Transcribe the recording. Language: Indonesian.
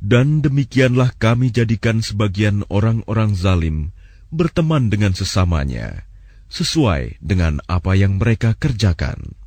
Dan demikianlah kami jadikan sebagian orang-orang zalim berteman dengan sesamanya, sesuai dengan apa yang mereka kerjakan.